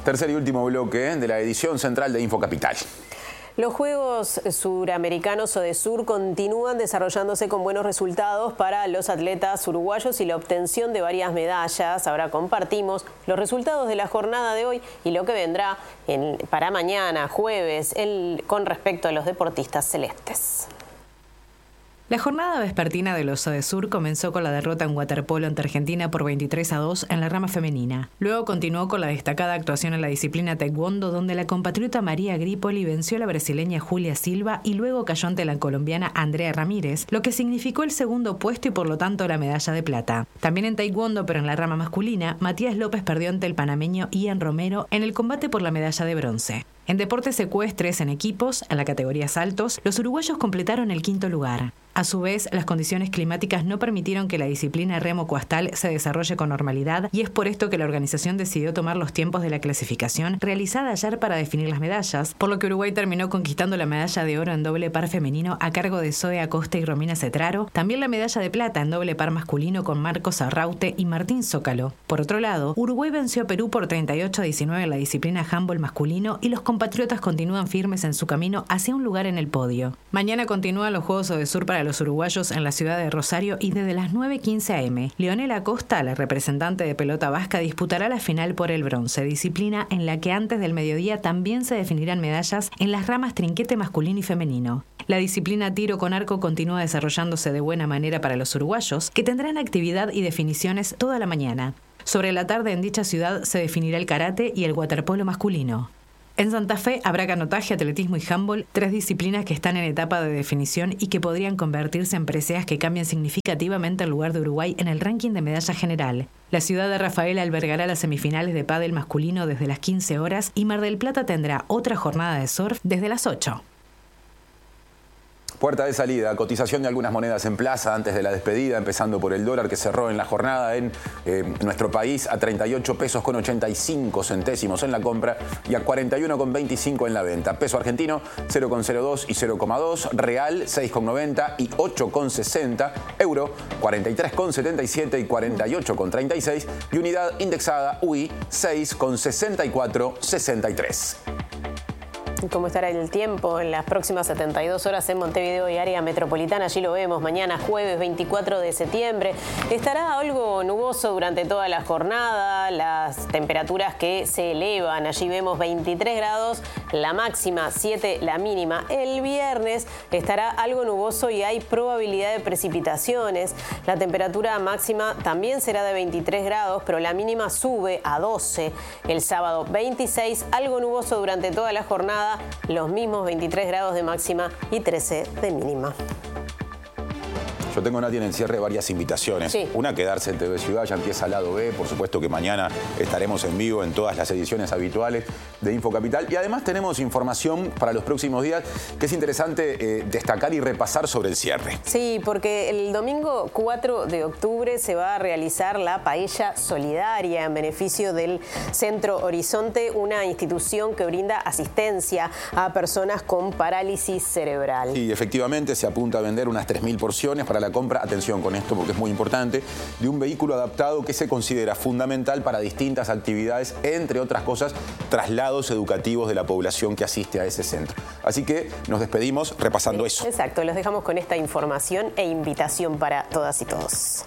Tercer y último bloque de la edición central de Infocapital. Los Juegos Suramericanos ODESUR continúan desarrollándose con buenos resultados para los atletas uruguayos y la obtención de varias medallas. Ahora compartimos los resultados de la jornada de hoy y lo que vendrá para mañana, jueves, con respecto a los deportistas celestes. La jornada vespertina de los ODESUR comenzó con la derrota en waterpolo ante Argentina por 23-2 en la rama femenina. Luego continuó con la destacada actuación en la disciplina taekwondo, donde la compatriota María Gripoli venció a la brasileña Julia Silva y luego cayó ante la colombiana Andrea Ramírez, lo que significó el segundo puesto y por lo tanto la medalla de plata. También en taekwondo, pero en la rama masculina, Matías López perdió ante el panameño Ian Romero en el combate por la medalla de bronce. En deportes ecuestres en equipos, en la categoría saltos, los uruguayos completaron el quinto lugar. A su vez, las condiciones climáticas no permitieron que la disciplina remo coastal se desarrolle con normalidad y es por esto que la organización decidió tomar los tiempos de la clasificación realizada ayer para definir las medallas, por lo que Uruguay terminó conquistando la medalla de oro en doble par femenino a cargo de Zoe Acosta y Romina Cetraro, también la medalla de plata en doble par masculino con Marcos Arraute y Martín Zócalo. Por otro lado, Uruguay venció a Perú por 38-19 en la disciplina handball masculino y los compatriotas continúan firmes en su camino hacia un lugar en el podio. Mañana continúan los Juegos ODESUR para los uruguayos en la ciudad de Rosario y desde las 9:15 am. Leonela Acosta, la representante de pelota vasca, disputará la final por el bronce, disciplina en la que antes del mediodía también se definirán medallas en las ramas trinquete masculino y femenino. La disciplina tiro con arco continúa desarrollándose de buena manera para los uruguayos, que tendrán actividad y definiciones toda la mañana. Sobre la tarde en dicha ciudad se definirá el karate y el waterpolo masculino. En Santa Fe habrá canotaje, atletismo y handball, 3 disciplinas que están en etapa de definición y que podrían convertirse en preseas que cambien significativamente el lugar de Uruguay en el ranking de medalla general. La ciudad de Rafaela albergará las semifinales de pádel masculino desde las 15 horas y Mar del Plata tendrá otra jornada de surf desde las 8. Puerta de salida, cotización de algunas monedas en plaza antes de la despedida, empezando por el dólar que cerró en la jornada en nuestro país a 38 pesos con 85 centésimos en la compra y a 41,25 en la venta. Peso argentino 0,02 y 0,2, real 6,90 y 8,60, euro 43,77 y 48,36 y unidad indexada UI 6,6463. ¿Cómo estará el tiempo en las próximas 72 horas en Montevideo y área metropolitana? Allí lo vemos, mañana jueves 24 de septiembre. Estará algo nuboso durante toda la jornada, las temperaturas que se elevan. Allí vemos 23 grados, la máxima, 7 la mínima. El viernes estará algo nuboso y hay probabilidad de precipitaciones. La temperatura máxima también será de 23 grados, pero la mínima sube a 12. El sábado 26, algo nuboso durante toda la jornada. Los mismos 23 grados de máxima y 13 de mínima. Yo tengo, Nati, en el cierre varias invitaciones. Sí. Una, quedarse en TV Ciudad, ya empieza lado B. Por supuesto que mañana estaremos en vivo en todas las ediciones habituales de Infocapital. Y además tenemos información para los próximos días que es interesante destacar y repasar sobre el cierre. Sí, porque el domingo 4 de octubre se va a realizar la paella solidaria en beneficio del Centro Horizonte, una institución que brinda asistencia a personas con parálisis cerebral. Sí, efectivamente se apunta a vender unas 3.000 porciones para la compra, atención con esto porque es muy importante, de un vehículo adaptado que se considera fundamental para distintas actividades, entre otras cosas, traslados educativos de la población que asiste a ese centro. Así que nos despedimos repasando eso. Exacto, los dejamos con esta información e invitación para todas y todos.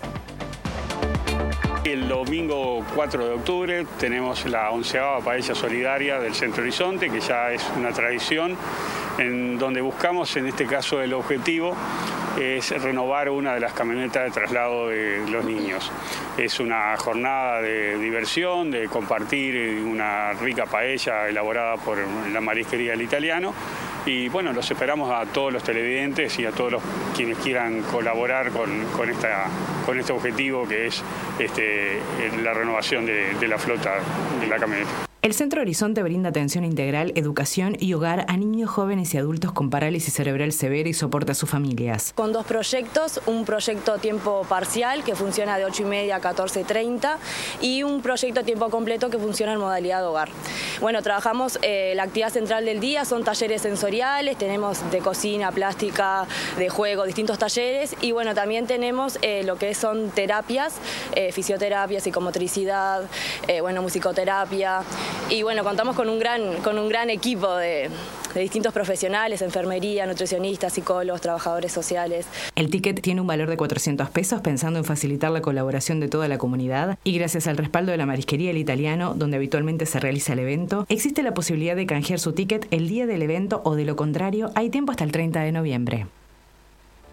El domingo 4 de octubre tenemos la 11ª paella solidaria del Centro Horizonte, que ya es una tradición, en donde buscamos, en este caso, el objetivo es renovar una de las camionetas de traslado de los niños. Es una jornada de diversión, de compartir una rica paella elaborada por la marisquería del Italiano. Y bueno, los esperamos a todos los televidentes y a todos quienes quieran colaborar con este objetivo que es la renovación de la flota de la camioneta. El Centro Horizonte brinda atención integral, educación y hogar a niños, jóvenes y adultos con parálisis cerebral severa y soporta a sus familias. Con 2 proyectos, un proyecto a tiempo parcial que funciona de 8:30 a 14:30 y un proyecto a tiempo completo que funciona en modalidad de hogar. Bueno, trabajamos, la actividad central del día son talleres sensoriales, tenemos de cocina, plástica, de juego, distintos talleres y bueno, también tenemos lo que son terapias, fisioterapia, psicomotricidad, musicoterapia. Y bueno, contamos con un gran equipo de distintos profesionales, enfermería, nutricionistas, psicólogos, trabajadores sociales. El ticket tiene un valor de 400 pesos pensando en facilitar la colaboración de toda la comunidad y gracias al respaldo de la Marisquería El Italiano, donde habitualmente se realiza el evento, existe la posibilidad de canjear su ticket el día del evento o de lo contrario, hay tiempo hasta el 30 de noviembre.